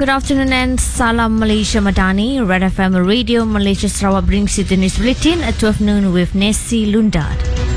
Good afternoon and Salam Malaysia Madani. Red FM Radio Malaysia Sarawak brings you the news bulletin at 12 noon with Nessie Lundad.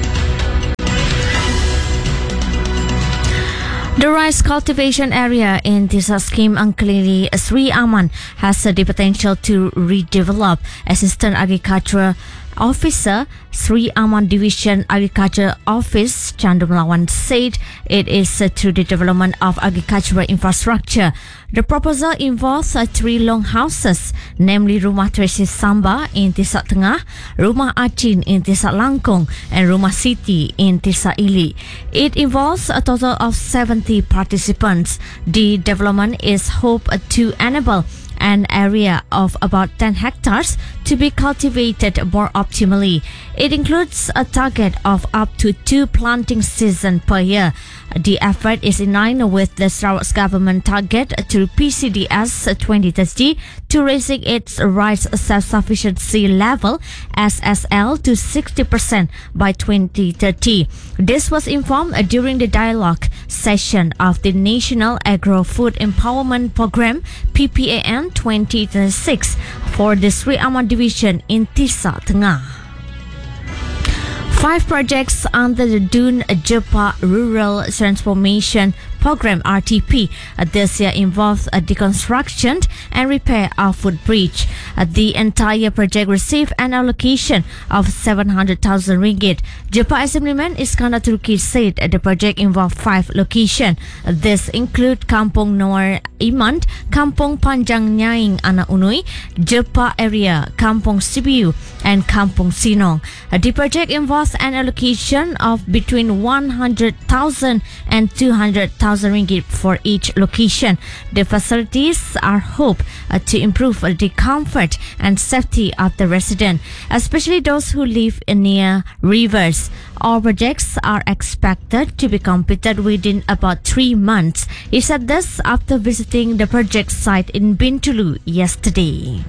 The rice cultivation area in Tisa Scheme Angkelili Sri Aman has the potential to redevelop. Assistant Agriculture Officer Sri Aman Division Agriculture Office Chandu Melawan said it is through the development of agricultural infrastructure. The proposal involves 3 longhouses, namely Rumah Tracy Samba in Tisak Tengah, Rumah Achin in Tisak Langkong, and Rumah City in Tisak Ili. It involves a total of 70 participants. The development is hoped to enable an area of about 10 hectares to be cultivated more optimally. It includes a target of up to 2 planting seasons per year. The effort is in line with the Sarawak government target to PCDS 2030 to raising its rice self-sufficiency level SSL to 60% by 2030. This was informed during the dialogue session of the National Agro-Food Empowerment Program PPAN 2026 for the Sri Aman Division in Tisa Tengah. 5 projects under the Dun Jepa Rural Transformation Program RTP this year involves the construction and repair of footbridge. The entire project received an allocation of 700,000 ringgit. Jepa Assemblyman Iskandar Turki said the project involved 5 locations. This include Kampung Noor Iman, Kampung Panjang Nyaing Anak Unui, Jepa area, Kampung Sibiu, and Kampung Sinong. The project involves an allocation of between 100,000 and 200,000 ringgit for each location. The facilities are hoped to improve the comfort and safety of the resident, especially those who live near rivers. All projects are expected to be completed within about 3 months. He said this after visiting the project site in Bintulu yesterday.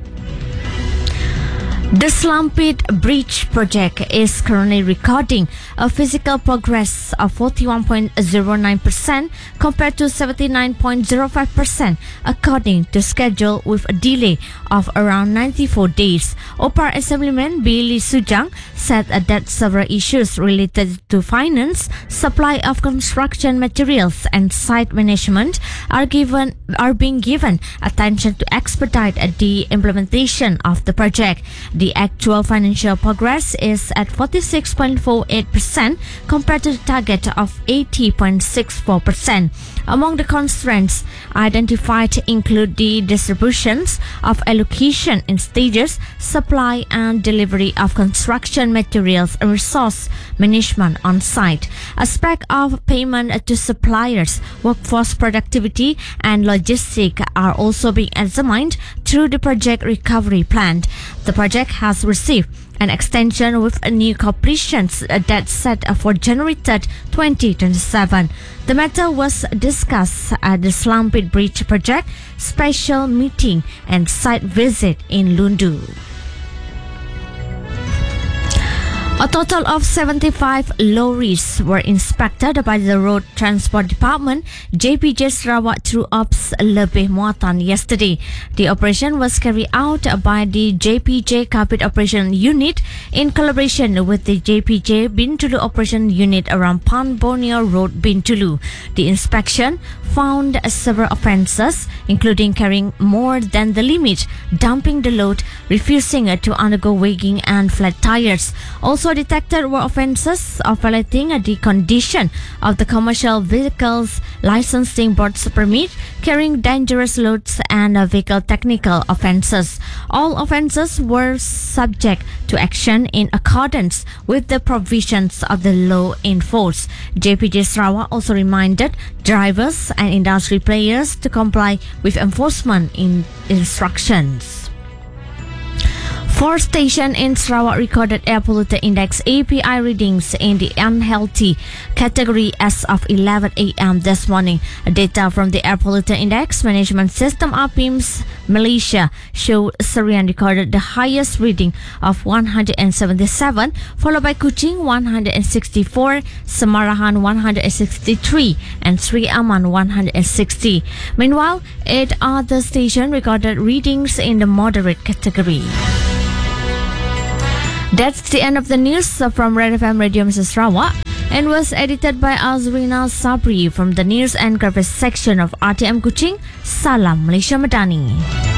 The Slumpit Bridge project is currently recording a physical progress of 41.09% compared to 79.05% according to schedule, with a delay of around 94 days. OPAR Assemblyman Billy Sujang said that several issues related to finance, supply of construction materials and site management are being given attention to expedite the implementation of the project. The actual financial progress is at 46.48% compared to the target of 80.64%. Among the constraints identified include the distributions of allocation in stages, supply and delivery of construction materials and resource management on site. Aspects of payment to suppliers, workforce productivity and logistics are also being examined through the project recovery plan. The project has received an extension with a new completions that set for January 3rd, 2027. The matter was discussed at the Slumpit Bridge project special meeting and site visit in Lundu. A total of 75 lorries were inspected by the Road Transport Department JPJ Sarawak through Ops Lebih Muatan yesterday. The operation was carried out by the JPJ Kapit Operation Unit in collaboration with the JPJ Bintulu Operation Unit around Pan Borneo Road, Bintulu. The inspection found several offences, including carrying more than the limit, dumping the load, refusing to undergo weighing and flat tires. Also detected were offences of violating the condition of the Commercial Vehicles Licensing Board's permit, carrying dangerous loads and vehicle technical offences. All offences were subject to action in accordance with the provisions of the law in force. JPJ Sarawak also reminded drivers and industry players to comply with enforcement instructions. 4 stations in Sarawak recorded air pollutant index API readings in the unhealthy category as of 11 a.m. this morning. Data from the Air Pollutant Index Management System APIMS Malaysia showed Serian recorded the highest reading of 177, followed by Kuching 164, Samarahan 163, and Sri Aman 160. Meanwhile, 8 other stations recorded readings in the moderate category. That's the end of the news from Red FM Radio Mrs. Sarawak and was edited by Azrina Sabri from the News and Graphics section of RTM Kuching. Salam Malaysia Madani.